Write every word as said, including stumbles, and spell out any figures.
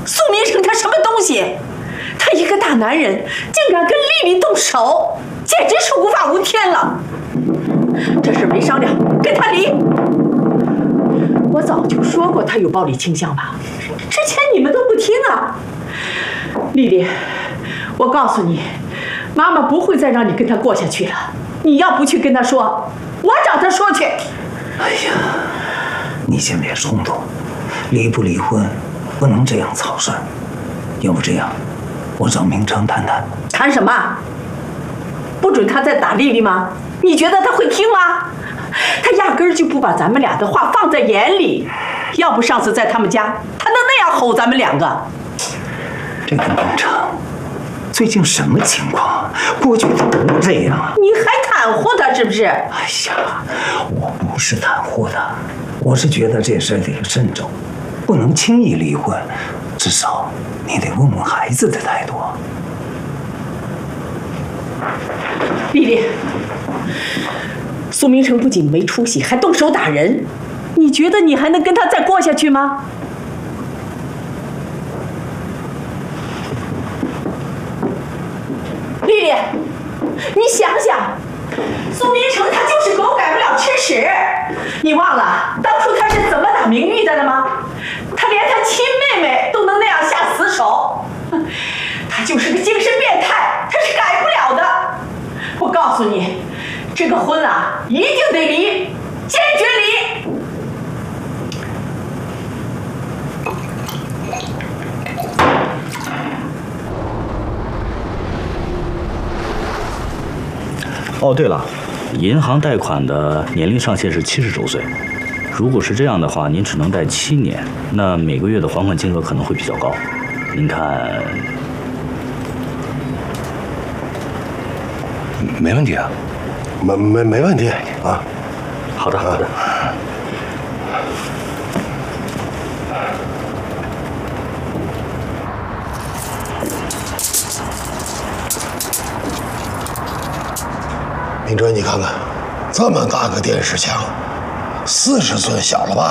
苏明成他什么东西？他一个大男人竟敢跟丽丽动手，简直是无法无天了。这事没商量，跟他离。我早就说过他有暴力倾向吧，之前你们都不听啊。丽丽，我告诉你，妈妈不会再让你跟他过下去了。你要不去跟他说，我找他说去。 哎呀，你先别冲动，离不离婚不能这样草率。要不这样，我找明成谈谈。 谈什么？不准他再打丽丽吗？你觉得他会听吗？他压根儿就不把咱们俩的话放在眼里。要不上次在他们家，他能那样吼咱们两个？ 这个明成，最近什么情况？过去他不这样。 你还袒护他是不是？ 哎呀，我不是袒护他，我是觉得这事得慎重，不能轻易离婚。至少你得问问孩子的态度。 丽丽，苏明成不仅没出息，还动手打人，你觉得你还能跟他再过下去吗？丽丽，你想想，苏明成他就是狗改不了吃屎。你忘了当初他是怎么打明玉的了吗？他连他亲妹妹都能那样下死手，他就是个精神变态，他是改不了的。我告诉你，这个婚啊，一定得离，坚决离。 哦，对了，银行贷款的年龄上限是七十周岁。如果是这样的话，您只能贷七年，那每个月的还款金额可能会比较高。您看， 没问题啊，没没没问题啊。 好的，好的。 明哲，你看看，这么大个电视墙，四十寸小了吧？